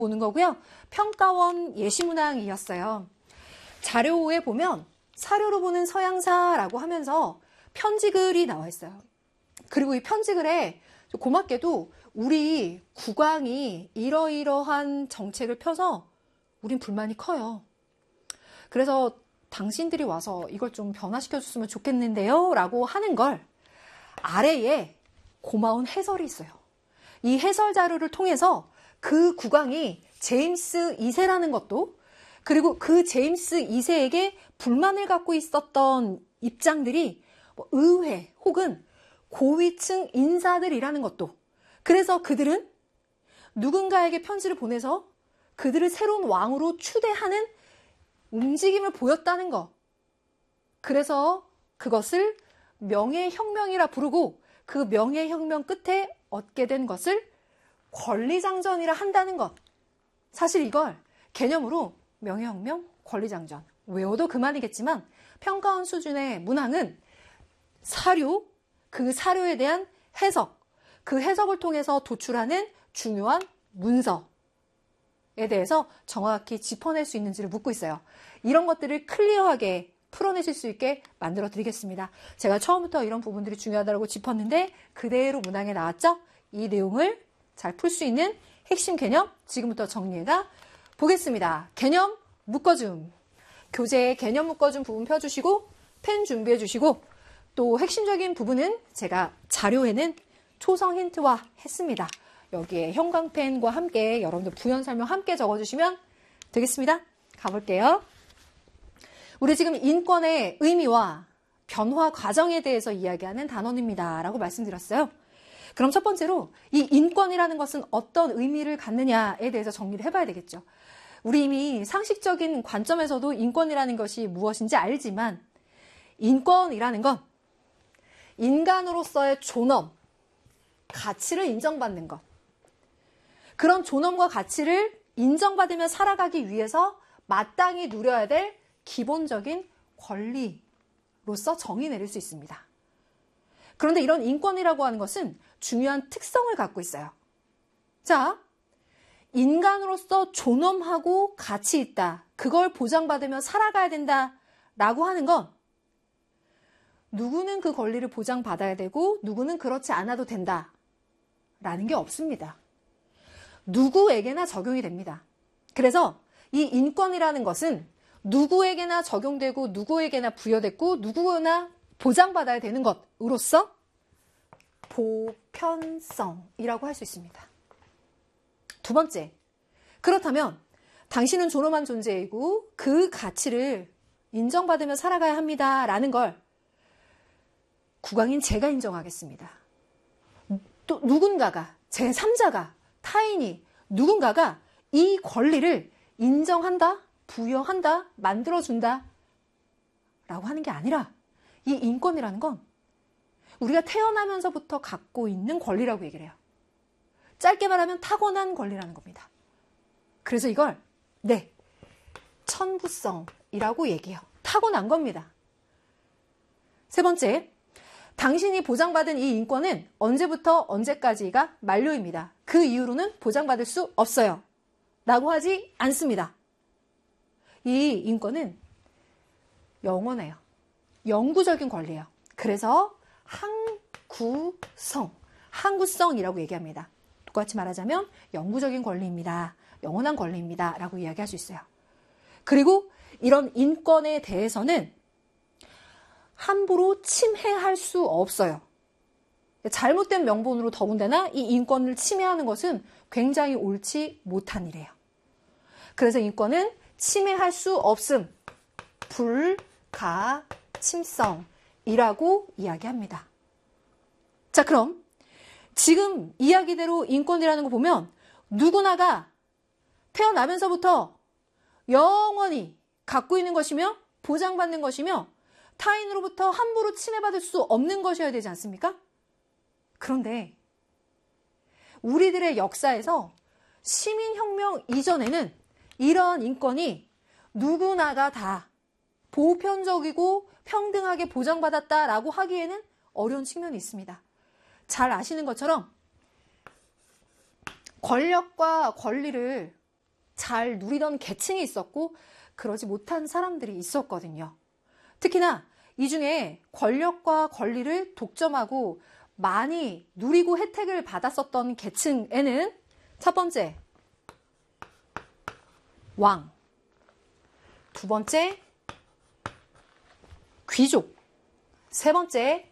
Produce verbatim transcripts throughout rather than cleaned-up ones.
보는 거고요. 평가원 예시문항이었어요. 자료에 보면 사료로 보는 서양사라고 하면서 편지글이 나와 있어요. 그리고 이 편지글에 고맙게도 우리 국왕이 이러이러한 정책을 펴서 우린 불만이 커요. 그래서 당신들이 와서 이걸 좀 변화시켜줬으면 좋겠는데요 라고 하는 걸 아래에 고마운 해설이 있어요. 이 해설 자료를 통해서 그 국왕이 제임스 이 세라는 것도, 그리고 그 제임스 이 세에게 불만을 갖고 있었던 입장들이 뭐 의회 혹은 고위층 인사들이라는 것도, 그래서 그들은 누군가에게 편지를 보내서 그들을 새로운 왕으로 추대하는 움직임을 보였다는 것. 그래서 그것을 명예혁명이라 부르고 그 명예혁명 끝에 얻게 된 것을 권리장전이라 한다는 것. 사실 이걸 개념으로 명예혁명, 권리장전 외워도 그만이겠지만 평가원 수준의 문항은 사료, 그 사료에 대한 해석, 그 해석을 통해서 도출하는 중요한 문서에 대해서 정확히 짚어낼 수 있는지를 묻고 있어요. 이런 것들을 클리어하게 풀어내실 수 있게 만들어 드리겠습니다. 제가 처음부터 이런 부분들이 중요하다고 짚었는데 그대로 문항에 나왔죠? 이 내용을 잘 풀 수 있는 핵심 개념 지금부터 정리해가 보겠습니다. 개념 묶어줌. 교재에 개념 묶어줌 부분 펴주시고 펜 준비해 주시고 또 핵심적인 부분은 제가 자료에는 초성 힌트화 했습니다. 여기에 형광펜과 함께 여러분들 부연 설명 함께 적어주시면 되겠습니다. 가볼게요. 우리 지금 인권의 의미와 변화 과정에 대해서 이야기하는 단원입니다. 라고 말씀드렸어요. 그럼 첫 번째로 이 인권이라는 것은 어떤 의미를 갖느냐에 대해서 정리를 해봐야 되겠죠. 우리 이미 상식적인 관점에서도 인권이라는 것이 무엇인지 알지만 인권이라는 건 인간으로서의 존엄, 가치를 인정받는 것. 그런 존엄과 가치를 인정받으며 살아가기 위해서 마땅히 누려야 될 기본적인 권리로서 정의 내릴 수 있습니다. 그런데 이런 인권이라고 하는 것은 중요한 특성을 갖고 있어요. 자, 인간으로서 존엄하고 가치 있다. 그걸 보장받으며 살아가야 된다라고 하는 건 누구는 그 권리를 보장받아야 되고 누구는 그렇지 않아도 된다라는 게 없습니다. 누구에게나 적용이 됩니다. 그래서 이 인권이라는 것은 누구에게나 적용되고 누구에게나 부여됐고 누구나 보장받아야 되는 것으로서 보편성이라고 할 수 있습니다. 두 번째, 그렇다면 당신은 존엄한 존재이고 그 가치를 인정받으며 살아가야 합니다라는 걸 국왕인 제가 인정하겠습니다. 또 누군가가, 제삼자가, 타인이, 누군가가 이 권리를 인정한다, 부여한다, 만들어준다 라고 하는 게 아니라 이 인권이라는 건 우리가 태어나면서부터 갖고 있는 권리라고 얘기를 해요. 짧게 말하면 타고난 권리라는 겁니다. 그래서 이걸 네, 천부성이라고 얘기해요. 타고난 겁니다. 세 번째, 당신이 보장받은 이 인권은 언제부터 언제까지가 만료입니다. 그 이후로는 보장받을 수 없어요. 라고 하지 않습니다. 이 인권은 영원해요. 영구적인 권리예요. 그래서 항구성, 항구성이라고 얘기합니다. 똑같이 말하자면 영구적인 권리입니다. 영원한 권리입니다. 라고 이야기할 수 있어요. 그리고 이런 인권에 대해서는 함부로 침해할 수 없어요. 잘못된 명분으로 더군다나 이 인권을 침해하는 것은 굉장히 옳지 못한 일이에요. 그래서 인권은 침해할 수 없음, 불가침성이라고 이야기합니다. 자, 그럼 지금 이야기대로 인권이라는 거 보면 누구나가 태어나면서부터 영원히 갖고 있는 것이며 보장받는 것이며 타인으로부터 함부로 침해받을 수 없는 것이어야 되지 않습니까? 그런데 우리들의 역사에서 시민혁명 이전에는 이러한 인권이 누구나가 다 보편적이고 평등하게 보장받았다라고 하기에는 어려운 측면이 있습니다. 잘 아시는 것처럼 권력과 권리를 잘 누리던 계층이 있었고 그러지 못한 사람들이 있었거든요. 특히나 이 중에 권력과 권리를 독점하고 많이 누리고 혜택을 받았었던 계층에는 첫 번째, 왕. 두 번째, 귀족. 세 번째,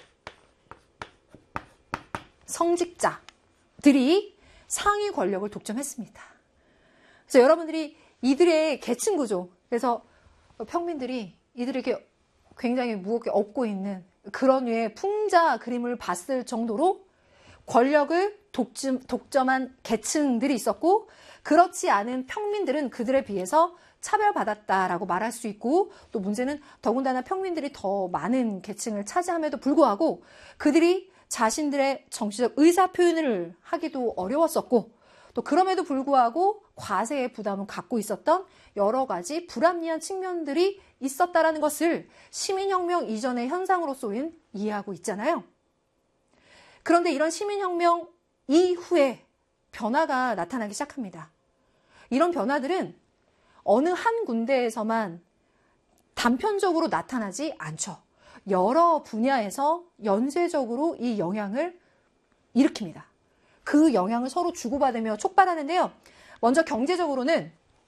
성직자들이 상위 권력을 독점했습니다. 그래서 여러분들이 이들의 계층 구조, 그래서 평민들이 이들에게 굉장히 무겁게 업고 있는 그런 류의 풍자 그림을 봤을 정도로 권력을 독점, 독점한 계층들이 있었고, 그렇지 않은 평민들은 그들에 비해서 차별받았다라고 말할 수 있고, 또 문제는 더군다나 평민들이 더 많은 계층을 차지함에도 불구하고 그들이 자신들의 정치적 의사 표현을 하기도 어려웠었고, 또 그럼에도 불구하고 과세의 부담을 갖고 있었던 여러 가지 불합리한 측면들이 있었다라는 것을 시민혁명 이전의 현상으로서 우리는 이해하고 있잖아요. 그런데 이런 시민혁명 이후에 변화가 나타나기 시작합니다. 이런 변화들은 어느 한 군데에서만 단편적으로 나타나지 않죠. 여러 분야에서 연쇄적으로 이 영향을 일으킵니다. 그 영향을 서로 주고받으며 촉발하는데요. 먼저 경제적으로는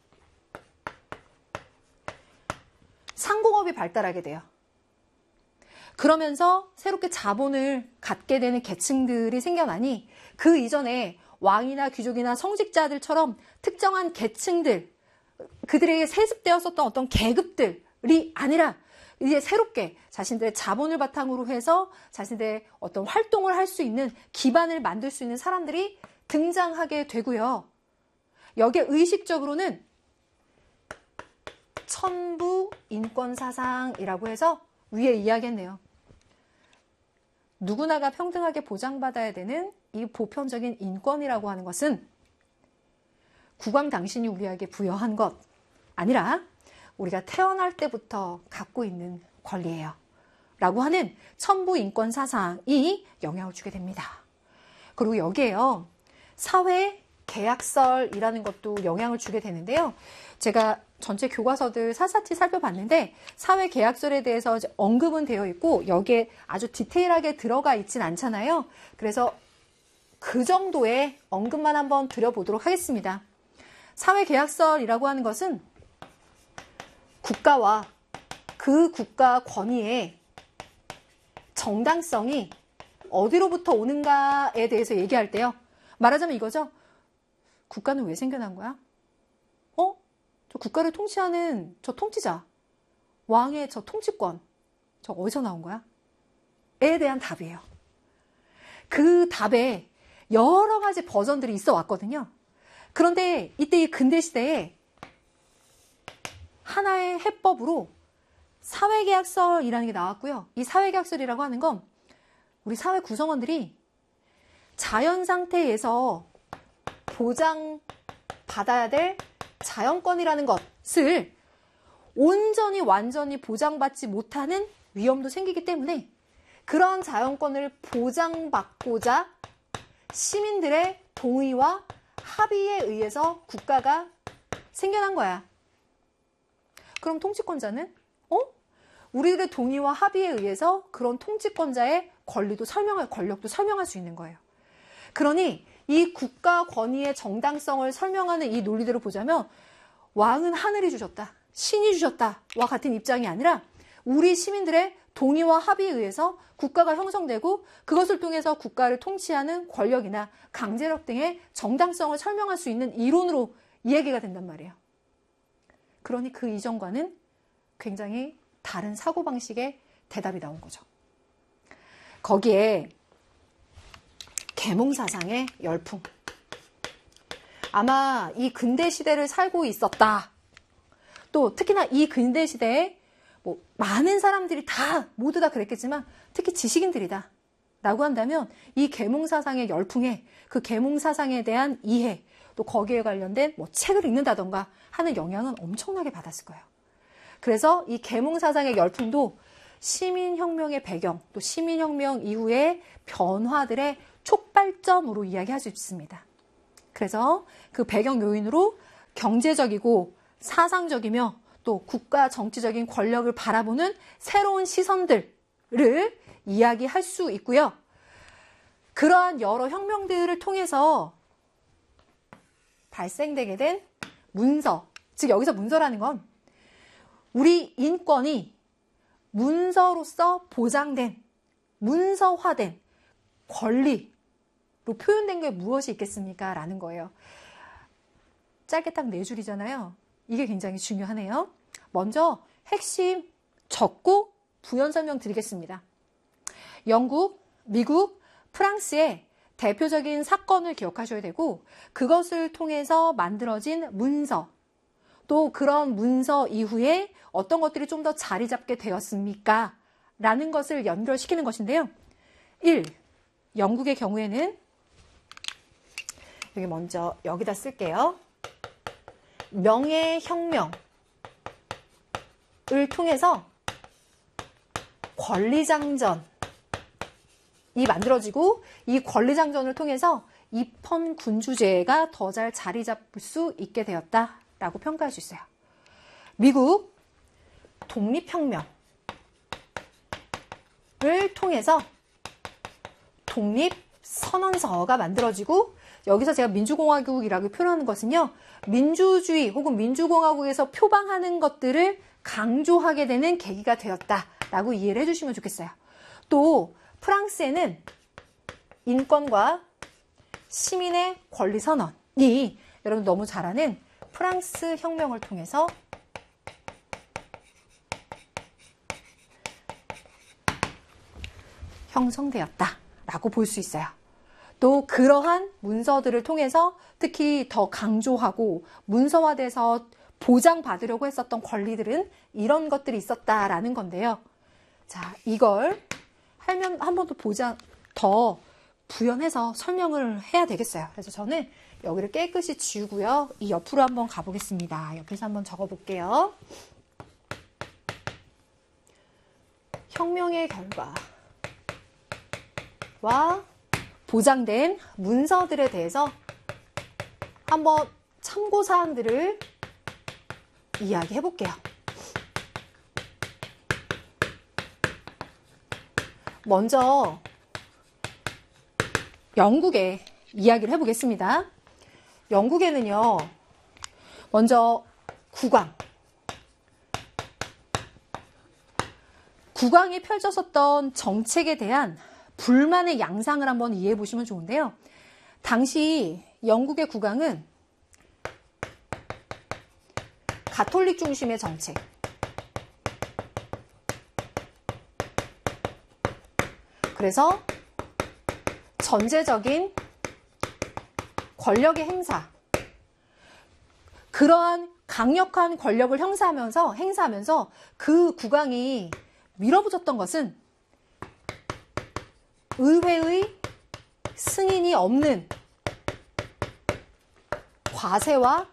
상공업이 발달하게 돼요. 그러면서 새롭게 자본을 갖게 되는 계층들이 생겨나니 그 이전에 왕이나 귀족이나 성직자들처럼 특정한 계층들, 그들에게 세습되었었던 어떤 계급들이 아니라 이제 새롭게 자신들의 자본을 바탕으로 해서 자신들의 어떤 활동을 할 수 있는 기반을 만들 수 있는 사람들이 등장하게 되고요. 여기에 의식적으로는 천부 인권사상이라고 해서 위에 이야기했네요. 누구나가 평등하게 보장받아야 되는 이 보편적인 인권이라고 하는 것은 국왕 당신이 우리에게 부여한 것 아니라 우리가 태어날 때부터 갖고 있는 권리예요. 라고 하는 천부 인권 사상이 영향을 주게 됩니다. 그리고 여기에요. 사회 계약설이라는 것도 영향을 주게 되는데요. 제가 전체 교과서들 샅샅이 살펴봤는데 사회 계약설에 대해서 언급은 되어 있고 여기에 아주 디테일하게 들어가 있진 않잖아요. 그래서 그 정도의 언급만 한번 드려보도록 하겠습니다. 사회 계약설이라고 하는 것은 국가와 그 국가 권위의 정당성이 어디로부터 오는가에 대해서 얘기할 때요. 말하자면 이거죠. 국가는 왜 생겨난 거야? 어? 저 국가를 통치하는 저 통치자, 왕의 저 통치권, 저 어디서 나온 거야? 에 대한 답이에요. 그 답에 여러 가지 버전들이 있어 왔거든요. 그런데 이때 이 근대시대에 하나의 해법으로 사회계약설이라는 게 나왔고요. 이 사회계약설이라고 하는 건 우리 사회 구성원들이 자연 상태에서 보장받아야 될 자연권이라는 것을 온전히 완전히 보장받지 못하는 위험도 생기기 때문에 그런 자연권을 보장받고자 시민들의 동의와 합의에 의해서 국가가 생겨난 거야. 그럼 통치권자는 어? 우리들의 동의와 합의에 의해서 그런 통치권자의 권리도 설명할, 권력도 설명할 수 있는 거예요. 그러니 이 국가 권위의 정당성을 설명하는 이 논리들을 보자면 왕은 하늘이 주셨다, 신이 주셨다와 같은 입장이 아니라 우리 시민들의 동의와 합의에 의해서 국가가 형성되고 그것을 통해서 국가를 통치하는 권력이나 강제력 등의 정당성을 설명할 수 있는 이론으로 이야기가 된단 말이에요. 그러니 그 이전과는 굉장히 다른 사고방식의 대답이 나온 거죠. 거기에 계몽사상의 열풍. 아마 이 근대시대를 살고 있었다. 또 특히나 이 근대시대에 뭐 많은 사람들이 다 모두 다 그랬겠지만 특히 지식인들이다 라고 한다면 이 계몽사상의 열풍에 그 계몽사상에 대한 이해 또 거기에 관련된 뭐 책을 읽는다던가 하는 영향은 엄청나게 받았을 거예요. 그래서 이 계몽사상의 열풍도 시민혁명의 배경 또 시민혁명 이후의 변화들의 촉발점으로 이야기할 수 있습니다. 그래서 그 배경 요인으로 경제적이고 사상적이며 또 국가 정치적인 권력을 바라보는 새로운 시선들을 이야기할 수 있고요. 그러한 여러 혁명들을 통해서 발생되게 된 문서, 즉 여기서 문서라는 건 우리 인권이 문서로서 보장된, 문서화된 권리로 표현된 게 무엇이 있겠습니까? 라는 거예요. 짧게 딱 네 줄이잖아요. 이게 굉장히 중요하네요. 먼저 핵심 적고 부연 설명 드리겠습니다. 영국, 미국, 프랑스의 대표적인 사건을 기억하셔야 되고 그것을 통해서 만들어진 문서, 또 그런 문서 이후에 어떤 것들이 좀 더 자리 잡게 되었습니까? 라는 것을 연결시키는 것인데요. 일. 영국의 경우에는 여기 먼저 여기다 쓸게요. 명예혁명을 통해서 권리장전이 만들어지고 이 권리장전을 통해서 입헌군주제가 더 잘 자리 잡을 수 있게 되었다라고 평가할 수 있어요. 미국 독립혁명을 통해서 독립선언서가 만들어지고 여기서 제가 민주공화국이라고 표현하는 것은요. 민주주의 혹은 민주공화국에서 표방하는 것들을 강조하게 되는 계기가 되었다라고 이해를 해주시면 좋겠어요. 또 프랑스에는 인권과 시민의 권리선언이 여러분 너무 잘 아는 프랑스 혁명을 통해서 형성되었다라고 볼 수 있어요. 또 그러한 문서들을 통해서 특히 더 강조하고 문서화돼서 보장받으려고 했었던 권리들은 이런 것들이 있었다라는 건데요. 자, 이걸 하면 한 번 더 보장, 더 부연해서 설명을 해야 되겠어요. 그래서 저는 여기를 깨끗이 지우고요. 이 옆으로 한번 가보겠습니다. 옆에서 한번 적어볼게요. 혁명의 결과와 보장된 문서들에 대해서 한번 참고사항들을 이야기해 볼게요. 먼저 영국의 이야기를 해보겠습니다. 영국에는요, 먼저 국왕. 국왕이 펼쳤었던 정책에 대한 불만의 양상을 한번 이해해 보시면 좋은데요. 당시 영국의 국왕은 가톨릭 중심의 정책, 그래서 전제적인 권력의 행사, 그러한 강력한 권력을 행사하면서, 행사하면서 그 국왕이 밀어붙였던 것은 의회의 승인이 없는 과세와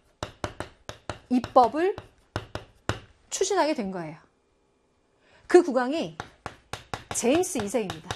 입법을 추진하게 된 거예요. 그 국왕이 제임스 이 세입니다.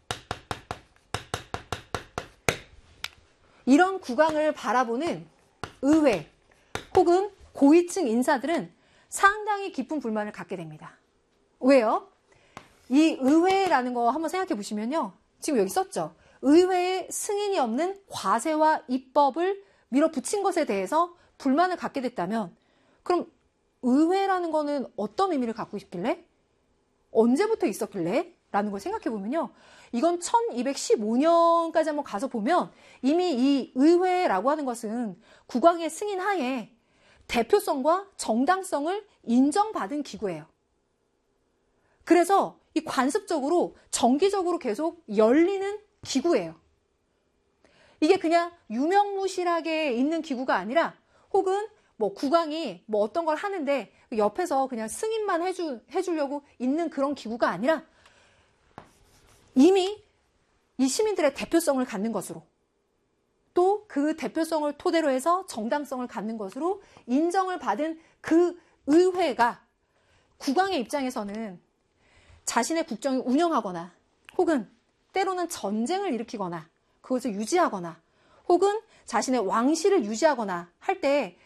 이런 국왕을 바라보는 의회 혹은 고위층 인사들은 상당히 깊은 불만을 갖게 됩니다. 왜요? 이 의회라는 거 한번 생각해 보시면요. 지금 여기 썼죠. 의회의 승인이 없는 과세와 입법을 밀어붙인 것에 대해서 불만을 갖게 됐다면 그럼 의회라는 거는 어떤 의미를 갖고 있길래? 언제부터 있었길래? 라는 걸 생각해 보면요. 이건 천이백십오 년까지 한번 가서 보면 이미 이 의회라고 하는 것은 국왕의 승인 하에 대표성과 정당성을 인정받은 기구예요. 그래서 이 관습적으로 정기적으로 계속 열리는 기구예요. 이게 그냥 유명무실하게 있는 기구가 아니라 혹은 뭐 국왕이 뭐 어떤 걸 하는데 옆에서 그냥 승인만 해주, 해주려고 있는 그런 기구가 아니라 이미 이 시민들의 대표성을 갖는 것으로 또 그 대표성을 토대로 해서 정당성을 갖는 것으로 인정을 받은 그 의회가 국왕의 입장에서는 자신의 국정을 운영하거나 혹은 때로는 전쟁을 일으키거나 그것을 유지하거나 혹은 자신의 왕실을 유지하거나 할 때